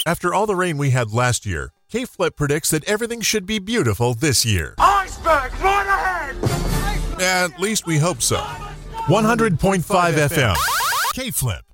After all the rain we had last year, K-Flip predicts that everything should be beautiful this year. Iceberg, right ahead! At least we hope so. 100.5 FM. K-Flip.